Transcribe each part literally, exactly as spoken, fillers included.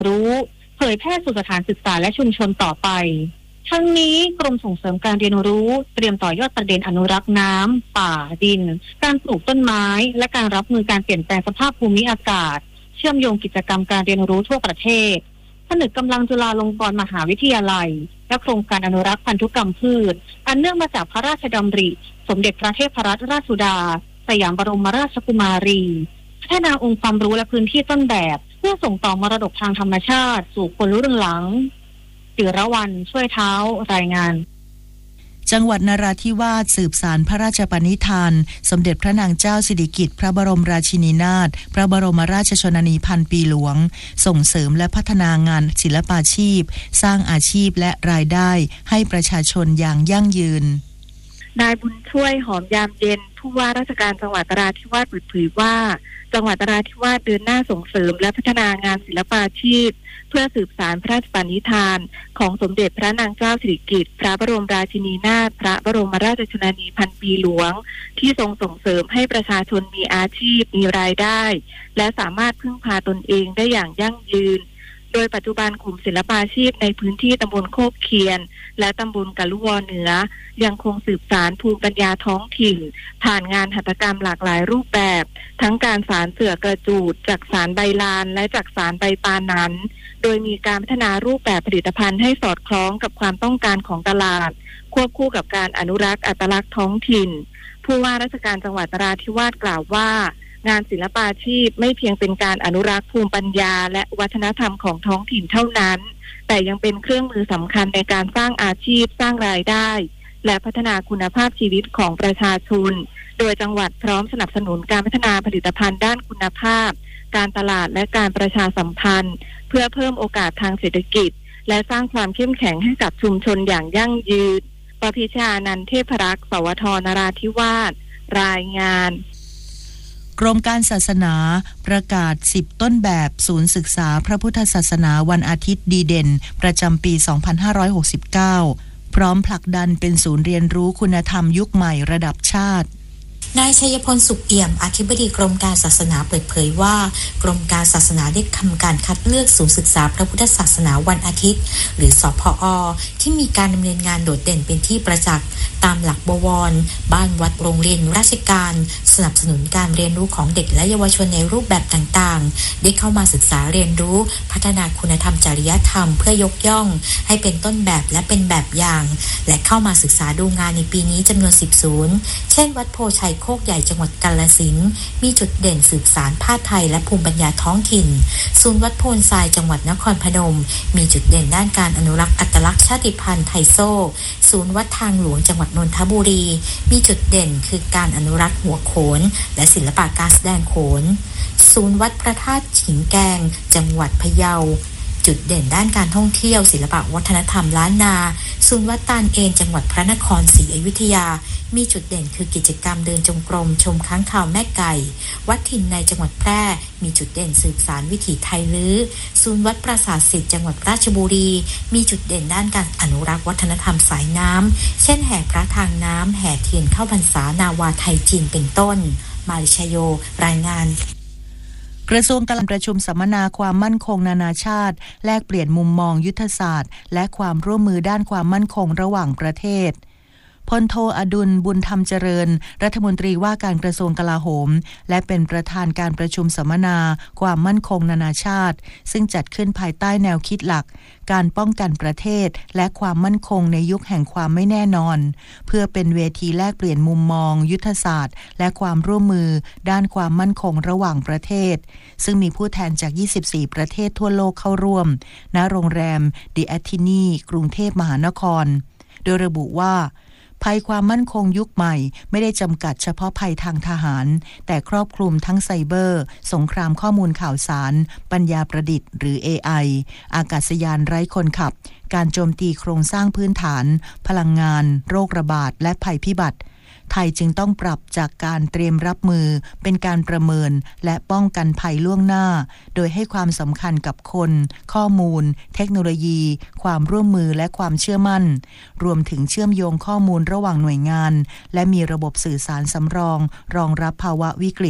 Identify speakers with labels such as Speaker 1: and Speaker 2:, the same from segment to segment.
Speaker 1: รู้เผยแพร่สู่สถานศึกษาและชุมชนต่อไปทั้งนี้กรมส่งเสริมการเรียนรู้เตรียมต่อยอดประเด็นอนุรักษ์น้ำป่าดินการปลูกต้นไม้และการรับมือการเปลี่ยนแปลงสภาพภูมิอากาศเชื่อมโยงกิจกรรมการเรียนรู้ทั่วประเทศผนึกกำลังจุฬาลงกรณ์มหาวิทยาลัยและโครงการอนุรักษ์พันธุกรรมพืชอันเนื่องมาจากพระราชดำริสมเด็จพระเทพรัตนราชสุดาสยามบรมราชกุมารีพัฒนาองค์ความรู้และพื้นที่ต้นแบบเพื่อส่งต่อมรดกทางธรรมชาติสู่คนรุ่นหลังจิรวรรณช่วยเท้ารายงาน
Speaker 2: จังหวัดนราธิวาสสืบสานพระราชปณิธานสมเด็จพระนางเจ้าสิริกิติ์พระบรมราชินีนาถพระบรมราชชนนีพันปีหลวงส่งเสริมและพัฒนางานศิลปาชีพสร้างอาชีพและรายได้ให้ประชาชนอย่างยั่งยืน
Speaker 3: นายบุญช่วยหอมยามเย็นผู้ว่าราชการจังหวัดนราธิวาสเปิดเผยว่าจังหวัดนราธิวาสเดินหน้าส่งเสริมและพัฒนางานศิลปาชีพเพื่อสืบสานพระราชปณิธานของสมเด็จพระนางเจ้าสิริกิติ์พระบรมราชินีนาถพระบรมราชชนนีพันปีหลวงที่ทรงส่งเสริมให้ประชาชนมีอาชีพมีรายได้และสามารถพึ่งพาตนเองได้อย่างยั่งยืนโดยปัจจุบันกลุ่มศิลปาชีพในพื้นที่ตำบลโคกเคียนและตำบลกะลุวอเหนือยังคงสืบสานภูมิปัญญาท้องถิ่นผ่านงานหัตถกรรมหลากหลายรูปแบบทั้งการสานเสื่อกระจูดจักสานใบลานและจักสานใบปานั้นโดยมีการพัฒนารูปแบบผลิตภัณฑ์ให้สอดคล้องกับความต้องการของตลาดควบคู่กับการอนุรักษ์อัตลักษณ์ท้องถิ่นผู้ว่าราชการจังหวัดนราธิวาสกล่าวว่างานศิลปาชีพไม่เพียงเป็นการอนุรักษ์ภูมิปัญญาและวัฒนธรรมของท้องถิ่นเท่านั้นแต่ยังเป็นเครื่องมือสำคัญในการสร้างอาชีพสร้างรายได้และพัฒนาคุณภาพชีวิตของประชาชนโดยจังหวัดพร้อมสนับสนุนการพัฒนาผลิตภัณฑ์ด้านคุณภาพการตลาดและการประชาสัมพันธ์เพื่อเพิ่มโอกาสทางเศรษฐกิจและสร้างความเข้มแข็งให้กับชุมชนอย่างยั่งยืนปพิชานันท์เทพรักษ์สวทนราธิวาสรายงาน
Speaker 2: กรมการศาสนาประกาศสิบต้นแบบศูนย์ศึกษาพระพุทธศาสนาวันอาทิตย์ดีเด่นประจำปีสองพันห้าร้อยหกสิบเก้าพร้อมผลักดันเป็นศูนย์เรียนรู้คุณธรรมยุคใหม่ระดับชาติ
Speaker 4: นายชัยพลสุขเอี่ยมอธิบดีกรมการศาสนาเปิดเผยว่ากรมการศาสนาได้ทำการคัดเลือกศูนย์ศึกษาพระพุทธศาสนาวันอาทิตย์หรือสผอ.ที่มีการดำเนินงานโดดเด่นเป็นที่ประจักษ์ตามหลักบวรบ้านวัดโรงเรียนราชการสนับสนุนการเรียนรู้ของเด็กและเยาวชนในรูปแบบต่างๆได้เข้ามาศึกษาเรียนรู้พัฒนาคุณธรรมจริยธรรมเพื่อยกย่องให้เป็นต้นแบบและเป็นแบบอย่างและเข้ามาศึกษาดูงานในปีนี้จำนวนสิบศูนย์เช่นวัดโพชัยโคกใหญ่จังหวัดกาฬสินธุ์มีจุดเด่นสืบสานผ้าไทยและภูมิปัญญาท้องถิ่นศูนย์วัดโพนทรายจังหวัดนครพนมมีจุดเด่นด้านการอนุรักษ์อัตลักษณ์ชาติพันธุ์ไทโซ่ศูนย์วัดทางหลวงจังหวัดนนทบุรีมีจุดเด่นคือการอนุรักษ์หัวโขนและศิลปะการแสดงโขนศูนย์วัดพระธาตุหินแกงจังหวัดพะเยาจุดเด่นด้านการท่องเที่ยวศิลปะวัฒนธรรมล้านนาศูนย์วัดตาลเอนจังหวัดพระนครศรีอยุธยามีจุดเด่นคือกิจกรรมเดินจงกรมชมค้างคาวแม่ไก่วัดถิ่นในจังหวัดแพร่มีจุดเด่นสืบสานวิถีไทยลื้อศูนย์วัดปราสาทศิษย์จังหวัดราชบุรีมีจุดเด่นด้านการอนุรักษ์วัฒนธรรมสายน้ำเช่นแห่พระทางน้ำแห่เทียนเข้าพรรษานาวาไทยจีนเป็นต้นมาริชโยรายงาน
Speaker 2: กระทรวงกำลังประชุมสัมมนาความมั่นคงนานาชาติแลกเปลี่ยนมุมมองยุทธศาสตร์และความร่วมมือด้านความมั่นคงระหว่างประเทศพลโทอดุลบุญธรรมเจริญรัฐมนตรีว่าการกระทรวงกลาโหมและเป็นประธานการประชุมสัมมนาความมั่นคงนานาชาติซึ่งจัดขึ้นภายใต้แนวคิดหลักการป้องกันประเทศและความมั่นคงในยุคแห่งความไม่แน่นอนเพื่อเป็นเวทีแลกเปลี่ยนมุมมองยุทธศาสตร์และความร่วมมือด้านความมั่นคงระหว่างประเทศซึ่งมีผู้แทนจากยี่สิบสี่ประเทศทั่วโลกเข้าร่วมณโรงแรมดิแอททินีกรุงเทพมหานครโดยระบุว่าภัยความมั่นคงยุคใหม่ไม่ได้จำกัดเฉพาะภัยทางทหารแต่ครอบคลุมทั้งไซเบอร์สงครามข้อมูลข่าวสารปัญญาประดิษฐ์หรือ เอ ไอ อากาศยานไร้คนขับการโจมตีโครงสร้างพื้นฐานพลังงานโรคระบาดและภัยพิบัติไทยจึงต้องปรับจากการเตรียมรับมือเป็นการประเมินและป้องกันภัยล่วงหน้าโดยให้ความสำคัญกับคนข้อมูลเทคโนโลยีความร่วมมือและความเชื่อมั่นรวมถึงเชื่อมโยงข้อมูลระหว่างหน่วยงานและมีระบบสื่อสารสำรองรองรับภาวะวิกฤตพ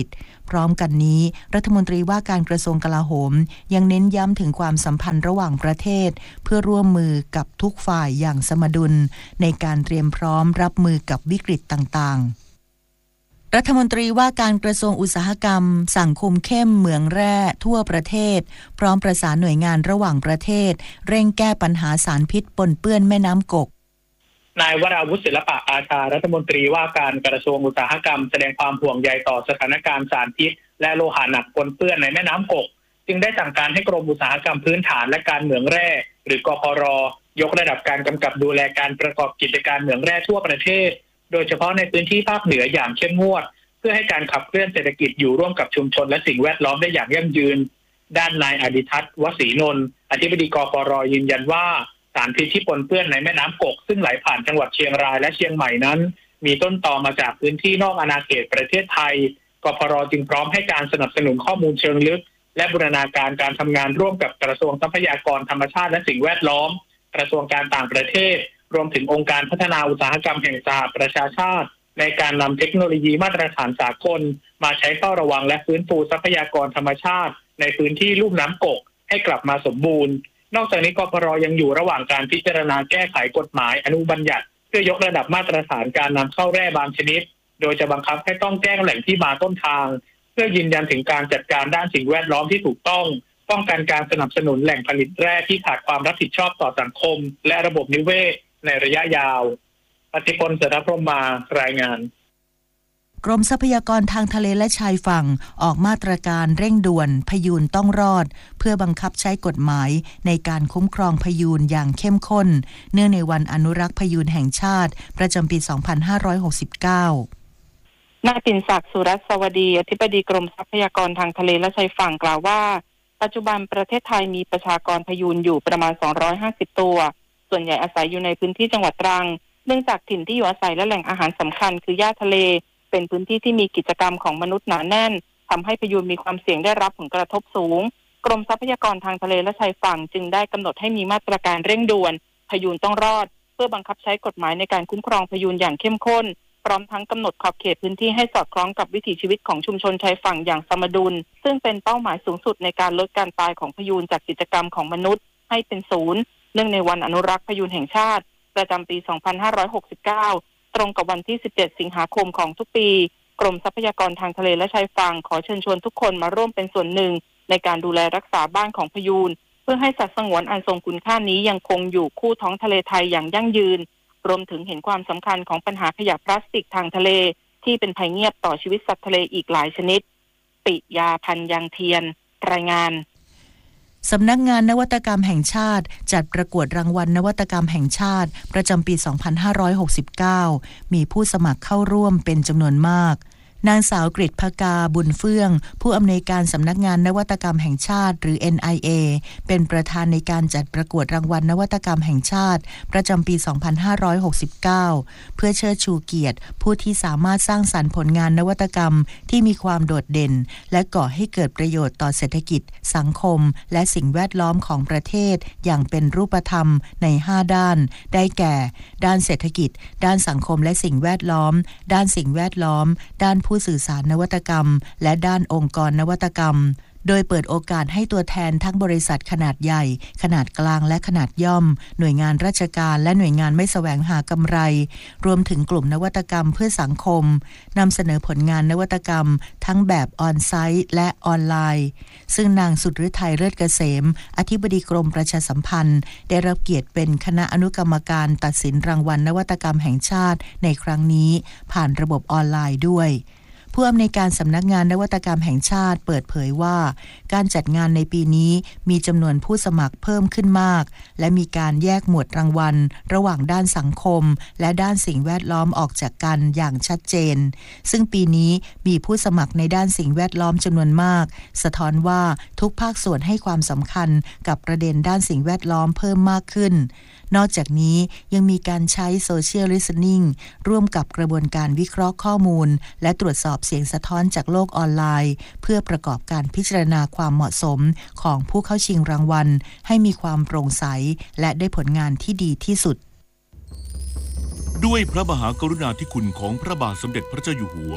Speaker 2: พร้อมกันนี้รัฐมนตรีว่าการกระทรวงกลาโหมยังเน้นย้ำถึงความสัมพันธ์ระหว่างประเทศเพื่อร่วมมือกับทุกฝ่ายอย่างสมดุลในการเตรียมพร้อมรับมือกับวิกฤตต่างๆรัฐมนตรีว่าการกระทรวงอุตสาหกรรมสั่งคุมเข้มเหมืองแร่ทั่วประเทศพร้อมประสานหน่วยงานระหว่างประเทศเร่งแก้ปัญหาสารพิษปนเปื้อนแม่น้ำกก
Speaker 5: นายวราวุฒิศิลปะอาชารัฐมนตรีว่าการกระทรวงอุตสาหกรรมแสดงความห่วงใยต่อสถานการณ์สารพิษและโลหะหนักปนเปื้อนในแม่น้ำกกจึงได้สั่งการให้กรมอุตสาหกรรมพื้นฐานและการเหมืองแร่หรือกพร.ยกระดับการกำกับดูแลการประกอบกิจการเหมืองแร่ทั่วประเทศโดยเฉพาะในพื้นที่ภาคเหนืออย่างเข้มงวดเพื่อให้การขับเคลื่อนเศรษฐกิจอยู่ร่วมกับชุมชนและสิ่งแวดล้อมได้อย่างยั่งยืนด้านนายอดิทัศน์วศรีนนท์อธิบดีกพร.ยืนยันว่าสารพิษที่ปนเปื้อนในแม่น้ำกกซึ่งไหลผ่านจังหวัดเชียงรายและเชียงใหม่นั้นมีต้นตอมาจากพื้นที่นอกอาณาเขตประเทศไทยกพร.จึงพร้อมให้การสนับสนุนข้อมูลเชิงลึกและบูรณาการการทำงานร่วมกับกระทรวงทรัพยากรธรรมชาติและสิ่งแวดล้อมกระทรวงการต่างประเทศรวมถึงองค์การพัฒนาอุตสาหกรรมแห่งสหประชาชาติในการนำเทคโนโลยีมาตรฐานสากลมาใช้เฝ้าระวังและฟื้นฟูทรัพยากรธรรมชาติในพื้นที่ลุ่มน้ำกกให้กลับมาสมบูรณ์นอกจากนี้กพร.ยังอยู่ระหว่างการพิจารณาแก้ไขกฎหมายอนุบัญญัติเพื่อยกระดับมาตรฐานการนำเข้าแร่บางชนิดโดยจะบังคับให้ต้องแจ้งแหล่งที่มาต้นทางเพื่อยืนยันถึงการจัดการด้านสิ่งแวดล้อมที่ถูกต้องป้องกันการสนับสนุนแหล่งผลิตแร่ที่ขาดความรับผิดชอบต่อสังคมและระบบนิเวศในระยะยาวปฏิพล เสถพรหมมารายงาน
Speaker 2: กรมทรัพยากรทางทะเลและชายฝั่งออกมาตรการเร่งด่วนพยูนต้องรอดเพื่อบังคับใช้กฎหมายในการคุ้มครองพยูนอย่างเข้มข้นเนื่องในวันอนุรักษ์พยูนแห่งชาติประจำปี สองพันห้าร้อยหกสิบเก้าน
Speaker 3: ายปิ่นศักดิ์สุรัตน์สวัสดีอธิบดีกรมทรัพยากรทางทะเลและชายฝั่งกล่าวว่าปัจจุบันประเทศไทยมีประชากรพยูนอยู่ประมาณสองร้อยห้าสิบตัวส่วนใหญ่อาศัยอยู่ในพื้นที่จังหวัดตรังเนื่องจากถิ่นที่อยู่อาศัยและแหล่งอาหารสำคัญคือหญ้าทะเลเป็นพื้นที่ที่มีกิจกรรมของมนุษย์หนาแน่นทำให้พยูนมีความเสี่ยงได้รับผลกระทบสูงกรมทรัพยากรทางทะเลและชายฝั่งจึงได้กำหนดให้มีมาตรการเร่งด่วนพยูนต้องรอดเพื่อบังคับใช้กฎหมายในการคุ้มครองพยูนอย่างเข้มข้นพร้อมทั้งกำหนดขอบเขตพื้นที่ให้สอดคล้องกับวิถีชีวิตของชุมชนชายฝั่งอย่างสมดุลซึ่งเป็นเป้าหมายสูงสุดในการลดการตายของพยูนจากกิจกรรมของมนุษย์ให้เป็นศูนย์เนื่องในวันอนุรักษ์พยูนแห่งชาติประจำปี สองพันห้าร้อยหกสิบเก้า ตรงกับวันที่ สิบเจ็ด สิงหาคมของทุกปีกรมทรัพยากรทางทะเลและชายฝั่งขอเชิญชวนทุกคนมาร่วมเป็นส่วนหนึ่งในการดูแลรักษาบ้านของพยูนเพื่อให้สัตว์สงวนอันทรงคุณค่านี้ยังคงอยู่คู่ท้องทะเลไทยอย่างยั่งยืนรวมถึงเห็นความสำคัญของปัญหาขยะพลาสติกทางทะเลที่เป็นภัยเงียบต่อชีวิตสัตว์ทะเลอีกหลายชนิดปิยาพันธ์ยังเทียนรายงาน
Speaker 2: สำนักงานนวัตกรรมแห่งชาติจัดประกวดรางวัลนวัตกรรมแห่งชาติประจำปี สองพันห้าร้อยหกสิบเก้า มีผู้สมัครเข้าร่วมเป็นจำนวนมากนางสาวกฤษภกาบุญเฟื่องผู้อำนวยการสำนักงานนวัตกรรมแห่งชาติหรือ เอ็น ไอ เอ เป็นประธานในการจัดประกวดรางวัลนวัตกรรมแห่งชาติประจำปี สองพันห้าร้อยหกสิบเก้า เพื่อเชิดชูเกียรติผู้ที่สามารถสร้างสรรค์ผลงานนวัตกรรมที่มีความโดดเด่นและก่อให้เกิดประโยชน์ต่อเศรษฐกิจสังคมและสิ่งแวดล้อมของประเทศอย่างเป็นรูปธรรมในห้าด้านได้แก่ด้านเศรษฐกิจด้านสังคมและสิ่งแวดล้อมด้านสิ่งแวดล้อมด้านผู้สื่อสารนวัตกรรมและด้านองค์กรนวัตกรรมโดยเปิดโอกาสให้ตัวแทนทั้งบริษัทขนาดใหญ่ขนาดกลางและขนาดย่อมหน่วยงานราชการและหน่วยงานไม่แสวงหากำไรรวมถึงกลุ่มนวัตกรรมเพื่อสังคมนำเสนอผลงานนวัตกรรมทั้งแบบออนไซต์และออนไลน์ซึ่งนางสุดฤทัยเลิศเกษมอธิบดีกรมประชาสัมพันธ์ได้รับเกียรติเป็นคณะอนุกรรมการตัดสินรางวัลนวัตกรรมแห่งชาติในครั้งนี้ผ่านระบบออนไลน์ด้วยผู้อำนวยการสำนักงานนวัตกรรมแห่งชาติเปิดเผยว่าการจัดงานในปีนี้มีจำนวนผู้สมัครเพิ่มขึ้นมากและมีการแยกหมวดรางวัลระหว่างด้านสังคมและด้านสิ่งแวดล้อมออกจากกันอย่างชัดเจนซึ่งปีนี้มีผู้สมัครในด้านสิ่งแวดล้อมจำนวนมากสะท้อนว่าทุกภาคส่วนให้ความสำคัญกับประเด็นด้านสิ่งแวดล้อมเพิ่มมากขึ้นนอกจากนี้ยังมีการใช้ Social Listening ร่วมกับกระบวนการวิเคราะห์ข้อมูลและตรวจสอบเสียงสะท้อนจากโลกออนไลน์เพื่อประกอบการพิจารณาความเหมาะสมของผู้เข้าชิงรางวัลให้มีความโปร่งใสและได้ผลงานที่ดีที่สุด
Speaker 6: ด้วยพระมหากรุณาธิคุณของพระบาทสมเด็จพระเจ้าอยู่หัว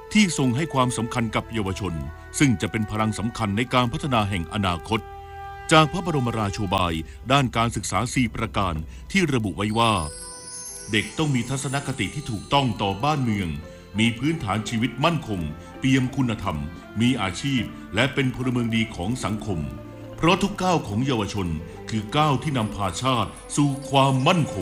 Speaker 6: ที่ทรงให้ความสำคัญกับเยาวชนซึ่งจะเป็นพลังสำคัญในการพัฒนาแห่งอนาคตจากพระบรมราโชบายด้านการศึกษาสี่ประการที่ระบุไว้ว่าเด็กต้องมีทัศนคติที่ถูกต้องต่อบ้านเมืองมีพื้นฐานชีวิตมั่นคงเปี่ยมคุณธรรมมีอาชีพและเป็นพลเมืองดีของสังคมเพราะทุกก้าวของเยาวชนคือก้าวที่นำพาชาติสู่ความมั่นคง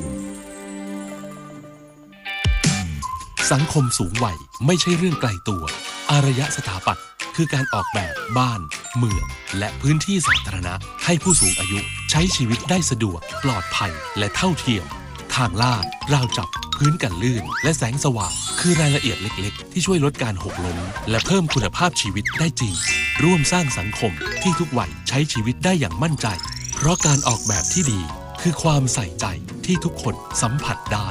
Speaker 7: สังคมสูงวัยไม่ใช่เรื่องไกลตัวอารยสถาปัตย์คือการออกแบบบ้านเมืองและพื้นที่สาธารณะให้ผู้สูงอายุใช้ชีวิตได้สะดวกปลอดภัยและเท่าเทียมทางลาดราวจับพื้นกันลื่นและแสงสว่างคือรายละเอียดเล็กๆที่ช่วยลดการหกล้มและเพิ่มคุณภาพชีวิตได้จริงร่วมสร้างสังคมที่ทุกวัยใช้ชีวิตได้อย่างมั่นใจเพราะการออกแบบที่ดีคือความใส่ใจที่ทุกคนสัมผัสได้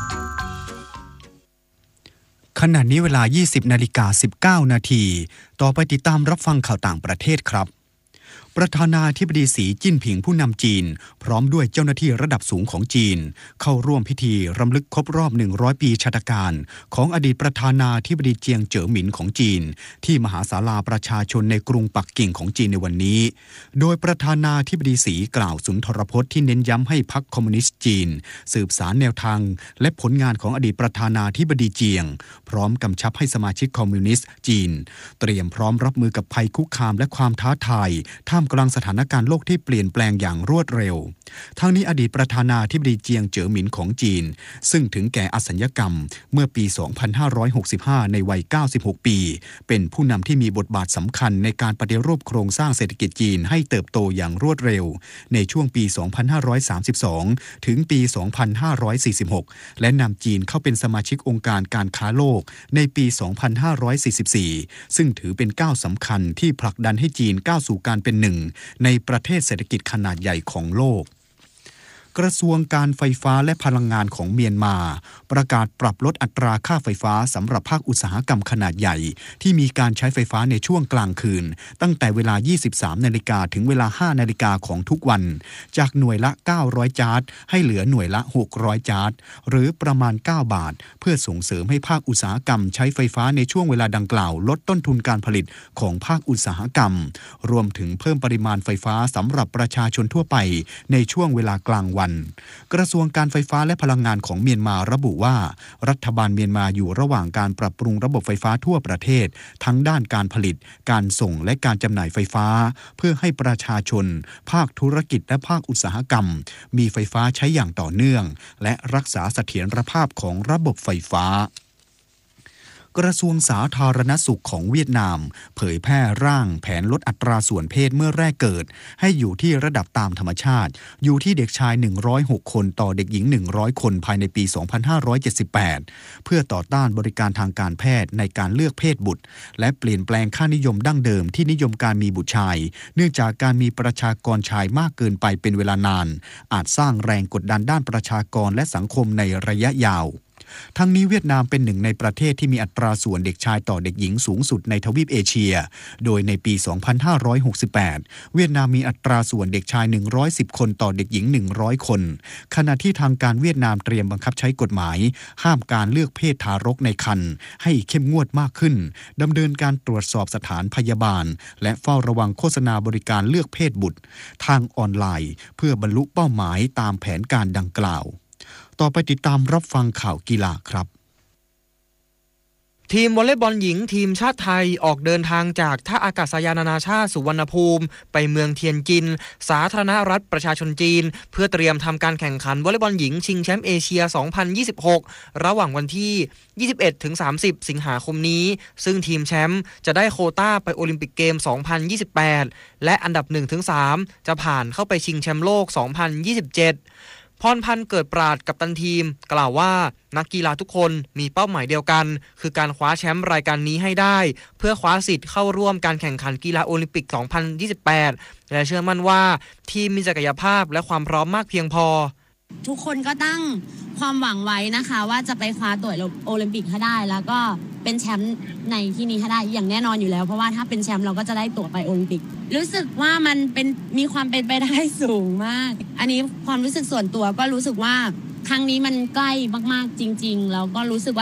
Speaker 8: ขณะนี้เวลา ยี่สิบนาฬิกาสิบเก้านาทีต่อไปติดตามรับฟังข่าวต่างประเทศครับประธานาธิบดีสีจิ้นผิงผู้นำจีนพร้อมด้วยเจ้าหน้าที่ระดับสูงของจีนเข้าร่วมพิธีรำลึกครบรอบหนึ่งร้อยปีชาตการของอดีตประธานาธิบดีเจียงเจ๋อหมินของจีนที่มหาศาลาประชาชนในกรุงปักกิ่งของจีนในวันนี้โดยประธานาธิบดีสีกล่าวสุนทรพจน์ที่เน้นย้ำให้พรรคคอมมิวนิสต์จีนสืบสานแนวทางและผลงานของอดีตประธานาธิบดีเจียงพร้อมกำชับให้สมาชิกคอมมิวนิสต์จีนเตรียมพร้อมรับมือกับภัยคุกคามและความท้าทายท่ามกลางสถานการณ์โลกที่เปลี่ยนแปลงอย่างรวดเร็วทั้งนี้อดีตประธานาธิบดีเจียงเจ๋อหมินของจีนซึ่งถึงแก่อสัญญกรรมเมื่อปี สองพันห้าร้อยหกสิบห้า ในวัย เก้าสิบหก ปีเป็นผู้นำที่มีบทบาทสำคัญในการปฏิรูปโครงสร้างเศรษฐกิจจีนให้เติบโตอย่างรวดเร็วในช่วงปี สองพันห้าร้อยสามสิบสอง ถึงปี สองพันห้าร้อยสี่สิบหก และนำจีนเข้าเป็นสมาชิกองค์การการค้าโลกในปี สองพันห้าร้อยสี่สิบสี่ ซึ่งถือเป็นก้าวสำคัญที่ผลักดันให้จีนก้าวสู่การเป็นหนึ่งในประเทศเศรษฐกิจขนาดใหญ่ของโลกกระทรวงการไฟฟ้าและพลังงานของเมียนมาประกาศปรับลดอัตราค่าไฟฟ้าสำหรับภาคอุตสาหกรรมขนาดใหญ่ที่มีการใช้ไฟฟ้าในช่วงกลางคืนตั้งแต่เวลา ยี่สิบสามนาฬิกา ถึงเวลา ห้านาฬิกาของทุกวันจากหน่วยละเก้าร้อยจาร์ดให้เหลือหน่วยละหกร้อยจาร์ดหรือประมาณเก้าบาทเพื่อส่งเสริมให้ภาคอุตสาหกรรมใช้ไฟฟ้าในช่วงเวลาดังกล่าวลดต้นทุนการผลิตของภาคอุตสาหกรรมรวมถึงเพิ่มปริมาณไฟฟ้าสำหรับประชาชนทั่วไปในช่วงเวลากลางวันกระทรวงการไฟฟ้าและพลังงานของเมียนมาระบุว่ารัฐบาลเมียนมาอยู่ระหว่างการปรับปรุงระบบไฟฟ้าทั่วประเทศทั้งด้านการผลิตการส่งและการจำหน่ายไฟฟ้าเพื่อให้ประชาชนภาคธุรกิจและภาคอุตสาหกรรมมีไฟฟ้าใช้อย่างต่อเนื่องและรักษาเสถียรภาพของระบบไฟฟ้ากระทรวงสาธารณสุขของเวียดนามเผยแพร่ร่างแผนลดอัตราส่วนเพศเมื่อแรกเกิดให้อยู่ที่ระดับตามธรรมชาติอยู่ที่เด็กชายหนึ่งร้อยหกคนต่อเด็กหญิงหนึ่งร้อยคนภายในปี สองพันห้าร้อยเจ็ดสิบแปด เพื่อต่อต้านบริการทางการแพทย์ในการเลือกเพศบุตรและเปลี่ยนแปลงค่านิยมดั้งเดิมที่นิยมการมีบุตรชายเนื่องจากการมีประชากรชายมากเกินไปเป็นเวลานานอาจสร้างแรงกดดันด้านประชากรและสังคมในระยะยาวทั้งนี้เวียดนามเป็นหนึ่งในประเทศที่มีอัตราส่วนเด็กชายต่อเด็กหญิงสูงสุดในทวีปเอเชียโดยในปี สองพันห้าร้อยหกสิบแปด เวียดนามมีอัตราส่วนเด็กชายหนึ่งร้อยสิบคนต่อเด็กหญิงหนึ่งร้อยคนขณะที่ทางการเวียดนามเตรียมบังคับใช้กฎหมายห้ามการเลือกเพศทารกในครรภ์ให้เข้มงวดมากขึ้นดำเนินการตรวจสอบสถานพยาบาลและเฝ้าระวังโฆษณาบริการเลือกเพศบุตรทางออนไลน์เพื่อบรรลุเป้าหมายตามแผนการดังกล่าวต่อไปติดตามรับฟังข่าวกีฬาครับ
Speaker 9: ทีมวอลเลย์บอลหญิงทีมชาติไทยออกเดินทางจากท่าอากาศยานนานาชาติสุวรรณภูมิไปเมืองเทียนจินสาธารณรัฐประชาชนจีนเพื่อเตรียมทำการแข่งขันวอลเลย์บอลหญิงชิงแชมป์เอเชีย สองพันยี่สิบหก ระหว่างวันที่ ยี่สิบเอ็ดถึงสามสิบ สิงหาคมนี้ซึ่งทีมแชมป์จะได้โควต้าไปโอลิมปิกเกม สองพันยี่สิบแปด และอันดับ หนึ่งถึงสาม จะผ่านเข้าไปชิงแชมป์โลก สองพันยี่สิบเจ็ดพรพันธ์เกิดปราดกัปตันทีมกล่าวว่านักกีฬาทุกคนมีเป้าหมายเดียวกันคือการคว้าแชมป์รายการนี้ให้ได้เพื่อคว้าสิทธิ์เข้าร่วมการแข่งขันกีฬาโอลิมปิก สองพันยี่สิบแปด และเชื่อมั่นว่าทีมมีศักยภาพและความพร้อมมากเพียงพอ
Speaker 10: ทุกคนก็ตั้งความหวังไว้นะคะว่าจะไปคว้าตั๋วโอลิมปิกให้ได้แล้วก็เป็นแชมป์ในที่นี้ให้ได้อย่างแน่นอนอยู่แล้วเพราะว่าถ้าเป็นแชมป์เราก็จะได้ตั๋วไปโอลิมปิกรู้สึกว่ามันเป็นมีความเป็นไปได้สูงมากอันนี้ความรู้สึกส่วนตัวก็รู้สึกว่าครั้งนี้มันใกล้มากๆจริงๆแล้วก็รู้สึกว่า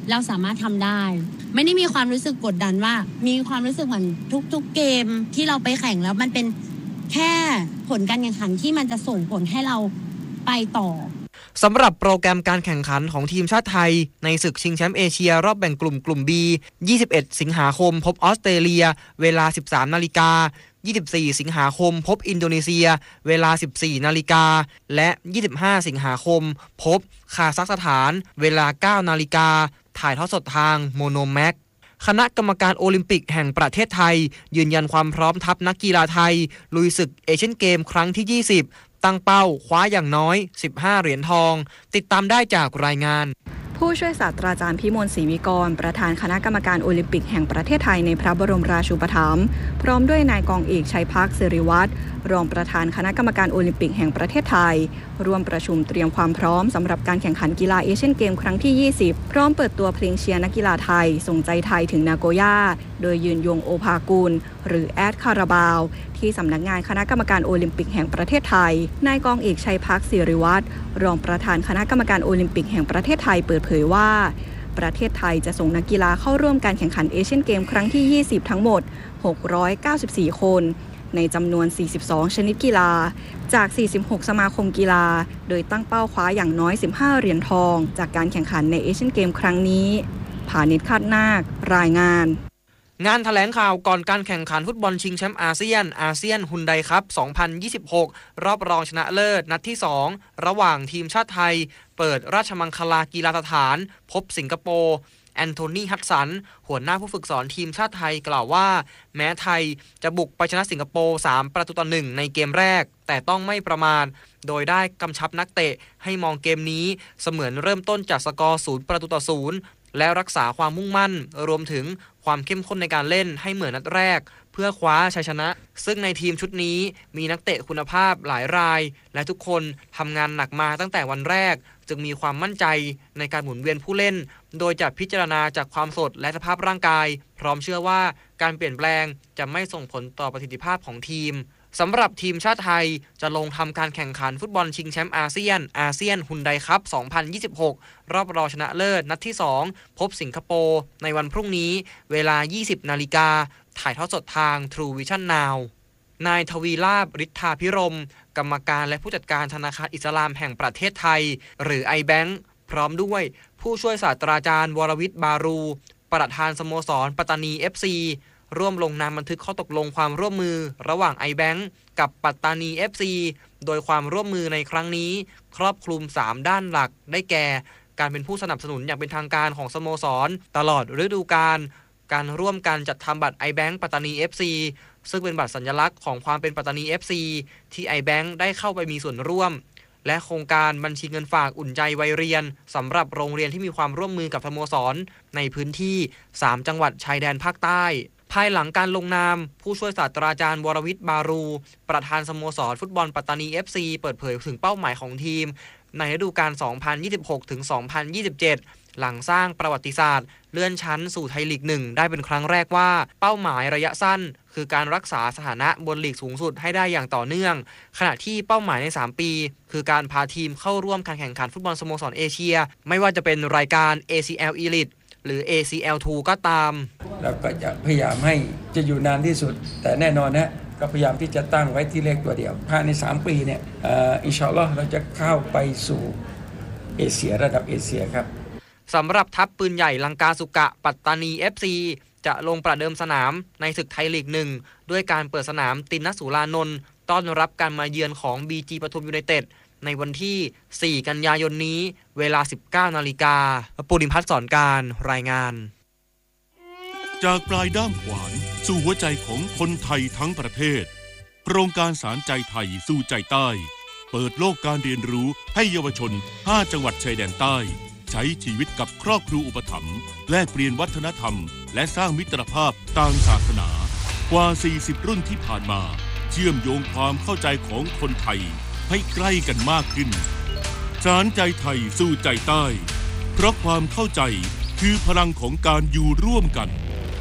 Speaker 10: เราสามารถทำได้ไม่ได้มีความรู้สึกกดดันว่ามีความรู้สึกเหมือนทุกๆเกมที่เราไปแข่งแล้วมันเป็นแค่ผลการแข่งขันที่มันจะส่งผลให้เราไปต่อ
Speaker 9: สำหรับโปรแกรมการแข่งขันของทีมชาติไทยในศึกชิงแชมป์เอเชียรอบแบ่งกลุ่มกลุ่ม B ยี่สิบเอ็ดสิงหาคมพบออสเตรเลียเวลา สิบสามนาฬิกายี่สิบสี่สิงหาคมพบอินโดนีเซียเวลา สิบสี่นาฬิกาและยี่สิบห้าสิงหาคมพบคาซัคสถานเวลา เก้านาฬิกาถ่ายทอดสดทางโมโนแม็กคณะกรรมการโอลิมปิกแห่งประเทศไทยยืนยันความพร้อมทัพนักกีฬาไทยลุยศึกเอเชียนเกมครั้งที่ยี่สิบตั้งเป้าคว้าอย่างน้อยสิบห้าเหรียญทองติดตามได้จากรายงาน
Speaker 11: ผู้ช่วยศาสตราจารย์พิมลศรีวิกรประธานคณะกรรมการโอลิมปิกแห่งประเทศไทยในพระบรมราชูปถัมภ์พร้อมด้วยนายกองเอกชัยภักดิ์สิริวัฒน์รองประธานคณะกรรมการโอลิมปิกแห่งประเทศไทยร่วมประชุมเตรียมความพร้อมสำหรับการแข่งขันกีฬาเอเชียนเกมครั้งที่ยี่สิบพร้อมเปิดตัวเพลงเชียร์นักกีฬาไทยส่งใจไทยถึงนาโกย่าโดยยืนยงโอภากุลหรือแอดคาราบาวที่สำนักงานคณะกรรมการโอลิมปิกแห่งประเทศไทยนายกองเอกชัยภักดิ์สิริวัฒน์รองประธานคณะกรรมการโอลิมปิกแห่งประเทศไทยเปิดเผยว่าประเทศไทยจะส่งนักกีฬาเข้าร่วมการแข่งขันเอเชียนเกมครั้งที่ยี่สิบทั้งหมดหกร้อยเก้าสิบสี่คนในจำนวนสี่สิบสองชนิดกีฬาจากสี่สิบหกสมาคมกีฬาโดยตั้งเป้าคว้าอย่างน้อยสิบห้าเหรียญทองจากการแข่งขันในเอเชียนเกมครั้งนี้ผานิช คาดนาครายงาน
Speaker 9: งานแถลงข่าวก่อนการแข่งขันฟุตบอลชิงแชมป์อาเซียนอาเซียนฮุนไดคัพ สองพันยี่สิบหก รอบรองชนะเลิศนัดที่สองระหว่างทีมชาติไทยเปิดราชมังคลากีฬาสถานพบสิงคโปร์แอนโทนีฮัดสันหัวหน้าผู้ฝึกสอนทีมชาติไทยกล่าวว่าแม้ไทยจะบุกไปชนะสิงคโปร์สามประตูต่อหนึ่งในเกมแรกแต่ต้องไม่ประมาทโดยได้กำชับนักเตะให้มองเกมนี้เสมือนเริ่มต้นจากสกอร์ศูนย์ประตูต่อศูนย์และรักษาความมุ่งมั่นรวมถึงความเข้มข้นในการเล่นให้เหมือนนัดแรกเพื่อคว้าชัยชนะซึ่งในทีมชุดนี้มีนักเตะคุณภาพหลายรายและทุกคนทำงานหนักมาตั้งแต่วันแรกจึงมีความมั่นใจในการหมุนเวียนผู้เล่นโดยจะพิจารณาจากความสดและสภาพร่างกายพร้อมเชื่อว่าการเปลี่ยนแปลงจะไม่ส่งผลต่อประสิทธิภาพของทีมสำหรับทีมชาติไทยจะลงทำการแข่งขันฟุตบอลชิงแชมป์อาเซียนอาเซียนฮุนไดคัพ สองพันยี่สิบหก รอบรองชนะเลิศนัดที่สองพบสิงคโปร์ในวันพรุ่งนี้เวลา ยี่สิบนาฬิกาถ่ายทอดสดทาง True Vision Now นายทวีลาภ ฤทธาภิรมย์กรรมการและผู้จัดการธนาคารอิสลามแห่งประเทศไทยหรือ ไอ แบงก์ พร้อมด้วยผู้ช่วยศาสตราจารย์วรวิทย์บารูประธานสโมสรปัตตานี เอฟ ซีร่วมลงนามบันทึกข้อตกลงความร่วมมือระหว่าง ไอ แบงก์ กับปัตตานี เอฟ ซี โดยความร่วมมือในครั้งนี้ครอบคลุมสามด้านหลักได้แก่การเป็นผู้สนับสนุนอย่างเป็นทางการของสโมสรตลอดฤดูกาลการร่วมกันจัดทำบัตร ไอ แบงก์ ปัตตานี เอฟ ซี ซึ่งเป็นบัตรสัญลักษณ์ของความเป็นปัตตานี เอฟ ซี ที่ ไอ แบงก์ ได้เข้าไปมีส่วนร่วมและโครงการบัญชีเงินฝากอุ่นใจวัยเรียนสำหรับโรงเรียนที่มีความร่วมมือกับสโมสรในพื้นที่สามจังหวัดชายแดนภาคใต้ภายหลังการลงนามผู้ช่วยศาสตราจารย์วรวิทย์บารูประธานสโมสรฟุตบอลปัตตานี เอฟ ซี เปิดเผยถึงเป้าหมายของทีมในฤดูกาล สองพันยี่สิบหกถึงสองพันยี่สิบเจ็ด หลังสร้างประวัติศาสตร์เลื่อนชั้นสู่ไทยลีกหนึ่งได้เป็นครั้งแรกว่าเป้าหมายระยะสั้นคือการรักษาสถานะบนลีกสูงสุดให้ได้อย่างต่อเนื่องขณะที่เป้าหมายในสามปีคือการพาทีมเข้าร่วมการแข่งขันฟุตบอลสโมสรเอเชียไม่ว่าจะเป็นรายการ เอ ซี แอล Elite หรือ เอ ซี แอล ทู ก็ตาม
Speaker 12: เราก็จะพยายามให้จะอยู่นานที่สุดแต่แน่นอนนะก็พยายามที่จะตั้งไว้ที่เลขตัวเดียวภายในสามปีเนี่ยอินชาอัลลอฮ์เราจะเข้าไปสู่เอเชียระดับเอเชียครับ
Speaker 9: สำหรับทัพปืนใหญ่ลังกาสุกะปัตตานี เอฟ ซี จะลงประเดิมสนามในศึกไทยลีกหนึ่งด้วยการเปิดสนามตินนสุรานนท์ต้อนรับการมาเยือนของ บี จี ปทุมยูไนเต็ดในวันที่สี่กันยายนนี้เวลา สิบเก้านาฬิกาปุริพัฒน์สอนการรายงาน
Speaker 6: จากปลายด้ามขวานสู่หัวใจของคนไทยทั้งประเทศโครงการสารใจไทยสู่ใจใต้เปิดโลกการเรียนรู้ให้เยาวชนห้าจังหวัดชายแดนใต้ใช้ชีวิตกับครอบครัวอุปถัมภ์แลกเปลี่ยนวัฒนธรรมและสร้างมิตรภาพต่างศาสนากว่าสี่สิบรุ่นที่ผ่านมาเชื่อมโยงความเข้าใจของคนไทยให้ใกล้กันมากขึ้นสารใจไทยสู่ใจใต้เพราะความเข้าใจคือพลังของการอยู่ร่วมกัน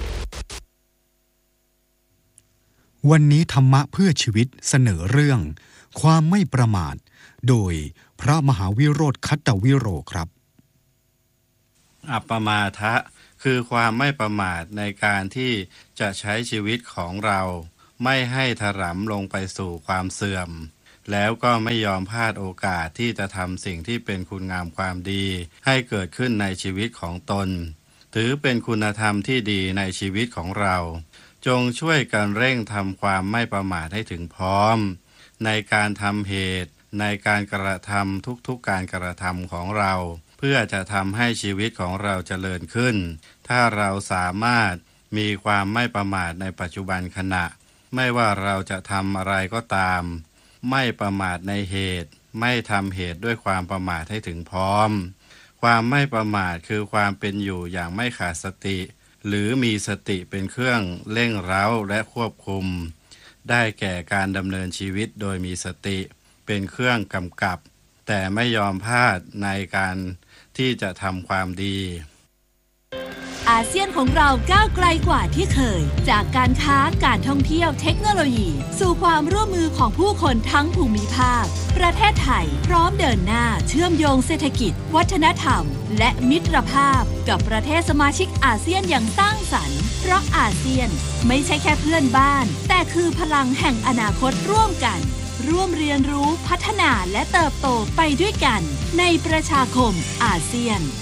Speaker 8: วันนี้ธรรมะเพื่อชีวิตเสนอเรื่องความไม่ประมาทโดยพระมหาวิโรจน์คัตตวิโรครับ
Speaker 13: อัปปมาทะคือความไม่ประมาทในการที่จะใช้ชีวิตของเราไม่ให้ถลำลงไปสู่ความเสื่อมแล้วก็ไม่ยอมพลาดโอกาสที่จะทำสิ่งที่เป็นคุณงามความดีให้เกิดขึ้นในชีวิตของตนถือเป็นคุณธรรมที่ดีในชีวิตของเราจงช่วยกันเร่งทำความไม่ประมาทให้ถึงพร้อมในการทำเหตุในการกระทำทุกๆการกระทำของเราเพื่อจะทำให้ชีวิตของเราเจริญขึ้นถ้าเราสามารถมีความไม่ประมาทในปัจจุบันขณะไม่ว่าเราจะทำอะไรก็ตามไม่ประมาทในเหตุไม่ทำเหตุด้วยความประมาทให้ถึงพร้อมความไม่ประมาทคือความเป็นอยู่อย่างไม่ขาดสติหรือมีสติเป็นเครื่องเร่งเร้าและควบคุมได้แก่การดำเนินชีวิตโดยมีสติเป็นเครื่องกำกับแต่ไม่ยอมพลาดในการที่จะทำความดี
Speaker 14: อาเซียนของเราก้าวไกลกว่าที่เคยจากการค้าการท่องเที่ยวเทคโนโลยีสู่ความร่วมมือของผู้คนทั้งภูมิภาคประเทศไทยพร้อมเดินหน้าเชื่อมโยงเศรษฐกิจวัฒนธรรมและมิตรภาพกับประเทศสมาชิกอาเซียนอย่างสร้างสรรค์เพราะอาเซียนไม่ใช่แค่เพื่อนบ้านแต่คือพลังแห่งอนาคตร่วมกันร่วมเรียนรู้พัฒนาและเติบโตไปด้วยกันในประชาคมอาเซียน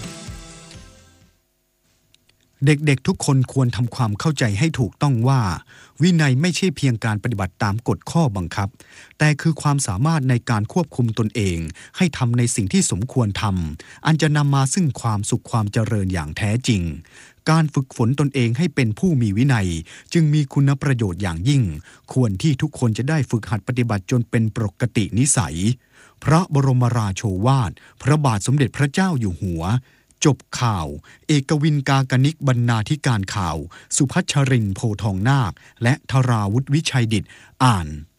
Speaker 8: เด็กๆทุกคนควรทำความเข้าใจให้ถูกต้องว่าวินัยไม่ใช่เพียงการปฏิบัติตามกฎข้อบังคับแต่คือความสามารถในการควบคุมตนเองให้ทำในสิ่งที่สมควรทำอันจะนำมาซึ่งความสุขความเจริญอย่างแท้จริงการฝึกฝนตนเองให้เป็นผู้มีวินัยจึงมีคุณประโยชน์อย่างยิ่งควรที่ทุกคนจะได้ฝึกหัดปฏิบัติจนเป็นปกตินิสัยพระบรมราโชวาทพระบาทสมเด็จพระเจ้าอยู่หัวจบข่าวเอกวินกากนิกบรรณาธิการข่าวสุพัชรินทร์โพทองนาคและธราวุฒิวิชัยดิษฐ์อ่าน